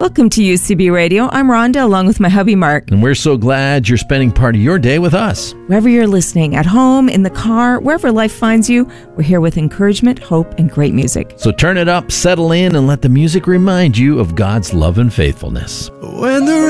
Welcome to UCB Radio. I'm Rhonda, along with my hubby Mark. And we're so glad you're spending part of your day with us. Wherever you're listening, at home, in the car, wherever life finds you, we're here with encouragement, hope, and great music. So turn it up, settle in, and let the music remind you of God's love and faithfulness. When the